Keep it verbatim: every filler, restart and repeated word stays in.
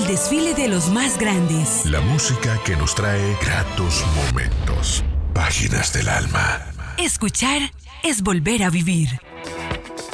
desfile de los más grandes. La música que nos trae gratos momentos. Páginas del alma. Escuchar es volver a vivir.